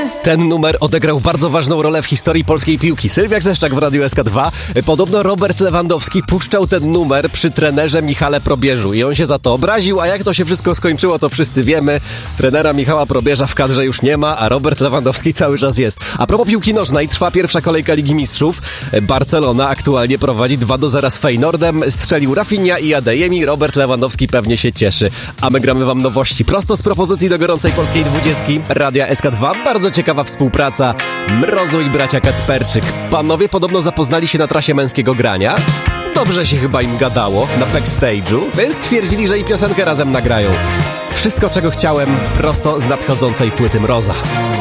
Ten numer odegrał bardzo ważną rolę w historii polskiej piłki. Sylwia Grzeszczak w Radiu SK2. Podobno Robert Lewandowski puszczał ten numer przy trenerze Michale Probierzu i on się za to obraził, a jak to się wszystko skończyło, to wszyscy wiemy. Trenera Michała Probierza w kadrze już nie ma, a Robert Lewandowski cały czas jest. A propos piłki nożnej, trwa pierwsza kolejka Ligi Mistrzów. Barcelona aktualnie prowadzi 2-0 z Feyenoordem. Strzelił Rafinha i Adeyemi. Robert Lewandowski pewnie się cieszy. A my gramy wam nowości prosto z propozycji do gorącej polskiej 20. Radia SK2. Bardzo ciekawa współpraca Mrozu i bracia Kacperczyk. Panowie podobno zapoznali się na trasie męskiego grania. Dobrze się chyba im gadało na backstage'u, więc stwierdzili, że i piosenkę razem nagrają. Wszystko, czego chciałem, prosto z nadchodzącej płyty Mroza.